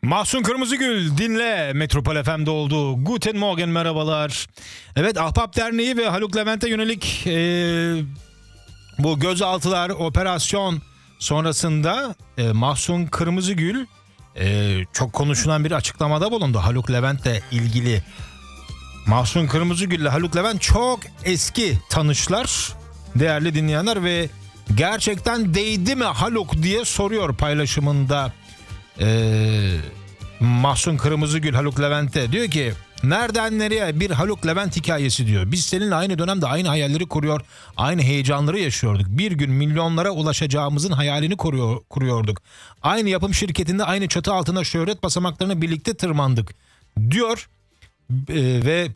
Mahsun Kırmızıgül dinle Metropol FM'de oldu. Guten Morgen, merhabalar. Evet, Ahbap Derneği ve Haluk Levent'e yönelik bu gözaltılar, operasyon sonrasında Mahsun Kırmızıgül çok konuşulan bir açıklamada bulundu Haluk Levent'le ilgili. Mahsun Kırmızıgül ile Haluk Levent çok eski tanışlar değerli dinleyenler ve gerçekten değdi mi Haluk diye soruyor paylaşımında. Mahsun Kırmızıgül Haluk Levent'e diyor ki nereden nereye bir Haluk Levent hikayesi diyor. Biz seninle aynı dönemde aynı hayalleri kuruyor, aynı heyecanları yaşıyorduk. Bir gün milyonlara ulaşacağımızın hayalini kuruyorduk. Aynı yapım şirketinde aynı çatı altında şöhret basamaklarını birlikte tırmandık diyor. Ve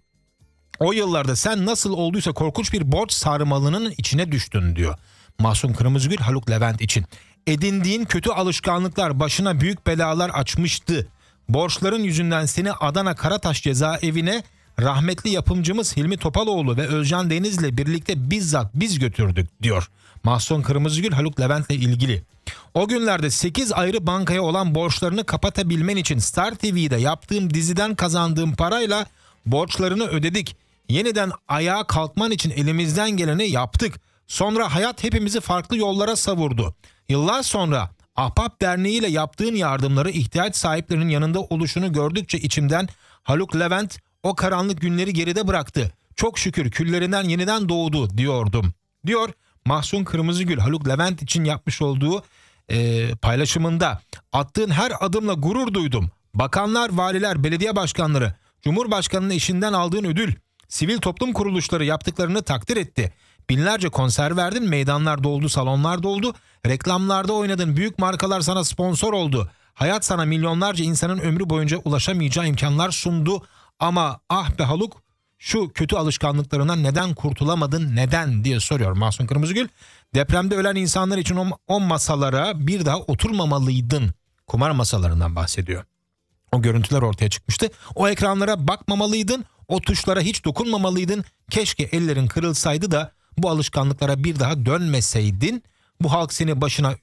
o yıllarda sen nasıl olduysa korkunç bir borç sarmalının içine düştün diyor. Mahsun Kırmızıgül Haluk Levent için. Edindiğin kötü alışkanlıklar başına büyük belalar açmıştı. Borçların yüzünden seni Adana Karataş cezaevine rahmetli yapımcımız Hilmi Topaloğlu ve Özcan Deniz'le birlikte bizzat biz götürdük diyor. Mahsun Kırmızıgül Haluk Levent'le ilgili. O günlerde 8 ayrı bankaya olan borçlarını kapatabilmen için Star TV'de yaptığım diziden kazandığım parayla borçlarını ödedik. Yeniden ayağa kalkman için elimizden geleni yaptık. Sonra hayat hepimizi farklı yollara savurdu. Yıllar sonra Ahbap Derneği ile yaptığın yardımları ihtiyaç sahiplerinin yanında oluşunu gördükçe içimden Haluk Levent o karanlık günleri geride bıraktı. Çok şükür küllerinden yeniden doğdu diyordum. Diyor Mahsun Kırmızıgül Haluk Levent için yapmış olduğu paylaşımında. Attığın her adımla gurur duydum. Bakanlar, valiler, belediye başkanları, Cumhurbaşkanı'nın eşinden aldığın ödül, sivil toplum kuruluşları yaptıklarını takdir etti. Binlerce konser verdin, meydanlar doldu, salonlar doldu, reklamlarda oynadın, büyük markalar sana sponsor oldu. Hayat sana milyonlarca insanın ömrü boyunca ulaşamayacağı imkanlar sundu. Ama ah be Haluk, şu kötü alışkanlıklarından neden kurtulamadın, neden diye soruyor Mahsun Kırmızıgül. Depremde ölen insanlar için o masalara bir daha oturmamalıydın. Kumar masalarından bahsediyor. O görüntüler ortaya çıkmıştı. O ekranlara bakmamalıydın, o tuşlara hiç dokunmamalıydın. Keşke ellerin kırılsaydı da bu alışkanlıklara bir daha dönmeseydin. Bu halk seni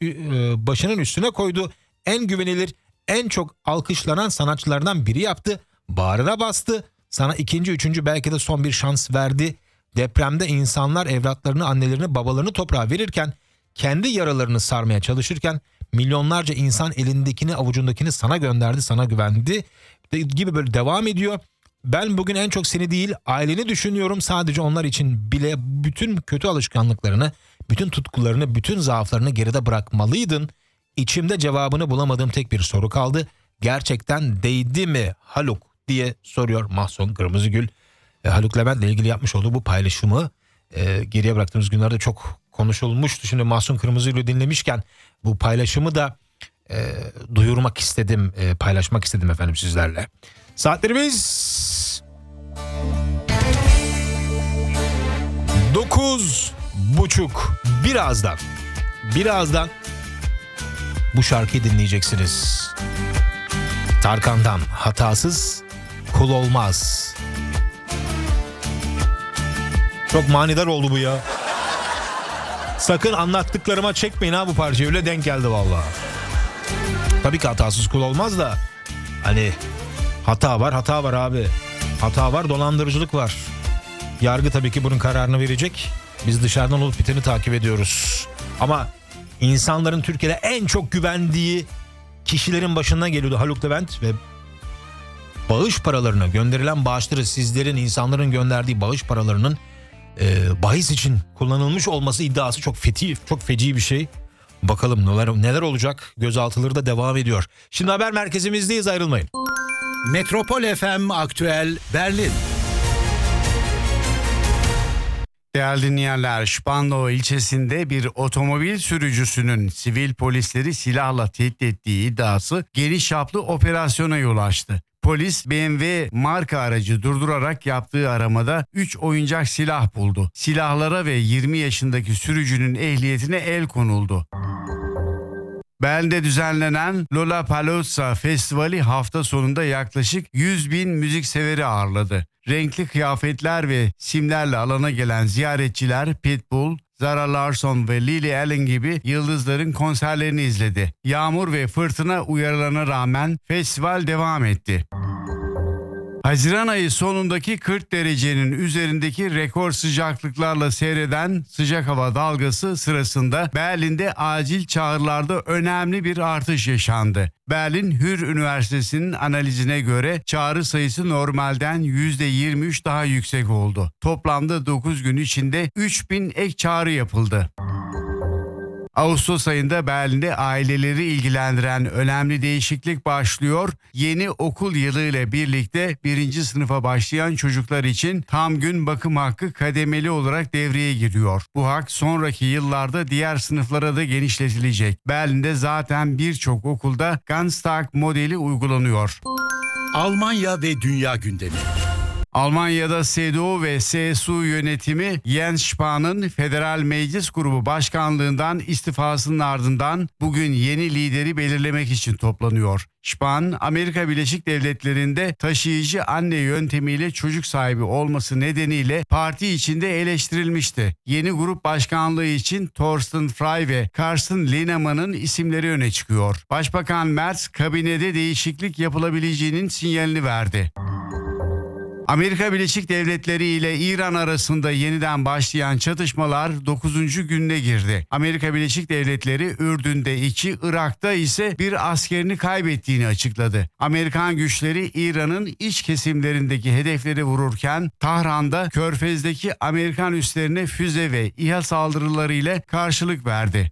başının üstüne koydu. En güvenilir, en çok alkışlanan sanatçılardan biri yaptı. Bağrına bastı. Sana ikinci, üçüncü belki de son bir şans verdi. Depremde insanlar evlatlarını, annelerini, babalarını toprağa verirken, kendi yaralarını sarmaya çalışırken milyonlarca insan elindekini, avucundakini sana gönderdi, sana güvendi gibi böyle devam ediyor. Ben bugün en çok seni değil, aileni düşünüyorum. Sadece onlar için bile bütün kötü alışkanlıklarını, bütün tutkularını, bütün zaaflarını geride bırakmalıydın. İçimde cevabını bulamadığım tek bir soru kaldı. Gerçekten değdi mi Haluk diye soruyor Mahsun Kırmızıgül. Haluk Levent'le ilgili yapmış olduğu bu paylaşımı geriye bıraktığımız günlerde çok konuşulmuştu. Şimdi Mahsun Kırmızıgül'ü dinlemişken bu paylaşımı da duyurmak istedim, paylaşmak istedim efendim sizlerle. Saatlerimiz 9.30. Birazdan bu şarkıyı dinleyeceksiniz. Tarkan'dan hatasız kul olmaz. Çok manidar oldu bu ya. Sakın anlattıklarıma çekmeyin ha bu parçayı. Öyle denk geldi vallahi. Tabii ki hatasız kul olmaz da hani hata var abi. Hata var, dolandırıcılık var. Yargı tabii ki bunun kararını verecek. Biz dışarıdan olup biteni takip ediyoruz. Ama insanların Türkiye'de en çok güvendiği kişilerin başından geliyordu Haluk Levent ve bağış paralarını, gönderilen bağışları, sizlerin, insanların gönderdiği bağış paralarının bahis için kullanılmış olması iddiası çok feci bir şey. Bakalım neler olacak. Gözaltıları da devam ediyor. Şimdi haber merkezimizdeyiz, ayrılmayın. Metropol FM Aktüel Berlin. Değerli dinleyenler, Spandau ilçesinde bir otomobil sürücüsünün sivil polisleri silahla tehdit ettiği iddiası geniş çaplı operasyona yol açtı. Polis BMW marka aracı durdurarak yaptığı aramada 3 oyuncak silah buldu. Silahlara ve 20 yaşındaki sürücünün ehliyetine el konuldu. Berlin'de düzenlenen Lollapalooza Festivali hafta sonunda yaklaşık 100.000 müzikseveri ağırladı. Renkli kıyafetler ve simlerle alana gelen ziyaretçiler Pitbull, Zara Larsson ve Lily Allen gibi yıldızların konserlerini izledi. Yağmur ve fırtına uyarılarına rağmen festival devam etti. Haziran ayı sonundaki 40 derecenin üzerindeki rekor sıcaklıklarla seyreden sıcak hava dalgası sırasında Berlin'de acil çağrılarda önemli bir artış yaşandı. Berlin Hür Üniversitesi'nin analizine göre çağrı sayısı normalden %23 daha yüksek oldu. Toplamda 9 gün içinde 3000 ek çağrı yapıldı. Ağustos ayında Berlin'de aileleri ilgilendiren önemli değişiklik başlıyor. Yeni okul yılı ile birlikte 1. sınıfa başlayan çocuklar için tam gün bakım hakkı kademeli olarak devreye giriyor. Bu hak sonraki yıllarda diğer sınıflara da genişletilecek. Berlin'de zaten birçok okulda Ganztag modeli uygulanıyor. Almanya ve dünya gündemi. Almanya'da CDU ve CSU yönetimi Jens Spahn'ın Federal Meclis Grubu Başkanlığından istifasının ardından bugün yeni lideri belirlemek için toplanıyor. Spahn, Amerika Birleşik Devletleri'nde taşıyıcı anne yöntemiyle çocuk sahibi olması nedeniyle parti içinde eleştirilmişti. Yeni grup başkanlığı için Thorsten Frey ve Carsten Linnemann'ın isimleri öne çıkıyor. Başbakan Merz, kabinede değişiklik yapılabileceğinin sinyalini verdi. Amerika Birleşik Devletleri ile İran arasında yeniden başlayan çatışmalar 9. gününe girdi. Amerika Birleşik Devletleri Ürdün'de 2, Irak'ta ise bir askerini kaybettiğini açıkladı. Amerikan güçleri İran'ın iç kesimlerindeki hedefleri vururken Tahran'da Körfez'deki Amerikan üslerine füze ve İHA saldırıları ile karşılık verdi.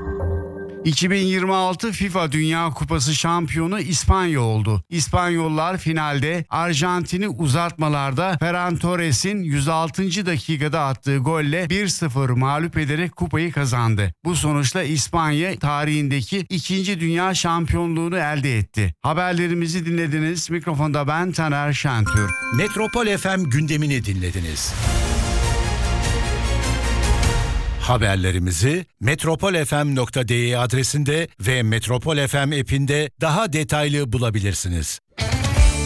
2026 FIFA Dünya Kupası şampiyonu İspanya oldu. İspanyollar finalde Arjantin'i uzatmalarda Ferran Torres'in 106. dakikada attığı golle 1-0 mağlup ederek kupayı kazandı. Bu sonuçla İspanya tarihindeki 2. dünya şampiyonluğunu elde etti. Haberlerimizi dinlediniz. Mikrofonda ben Taner Şentürk. Metropol FM gündemini dinlediniz. Haberlerimizi metropolfm.de adresinde ve Metropol FM app'inde daha detaylı bulabilirsiniz.